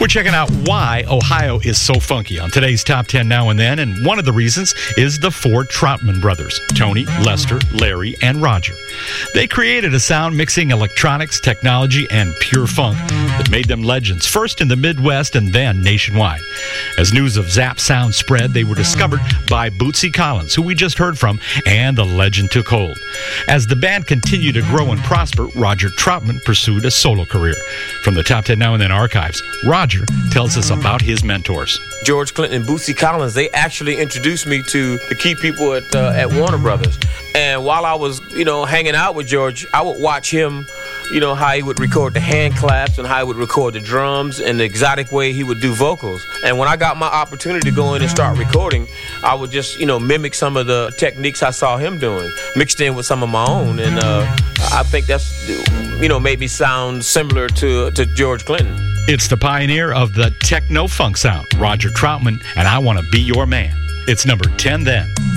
We're checking out why Ohio is so funky on today's Top 10 Now and Then, and one of the reasons is the four Troutman brothers, Tony, Lester, Larry, and Roger. They created a sound mixing electronics, technology, and pure funk that made them legends, first in the Midwest and then nationwide. As news of Zapp Sound spread, they were discovered by Bootsy Collins, who we just heard from, and the legend took hold. As the band continued to grow and prosper, Roger Troutman pursued a solo career. From the Top 10 Now and Then archives, Roger tells us about his mentors. George Clinton and Bootsy Collins, they actually introduced me to the key people at Warner Brothers. And while I was, hanging out with George, I would watch him, how he would record the hand claps and how he would record the drums and the exotic way he would do vocals. And when I got my opportunity to go in and start recording, I would just, mimic some of the techniques I saw him doing, mixed in with some of my own. And I think that's, made me sound similar to George Clinton. It's the pioneer of the techno-funk sound, Roger Troutman, and I Want to Be Your Man. It's number 10 then.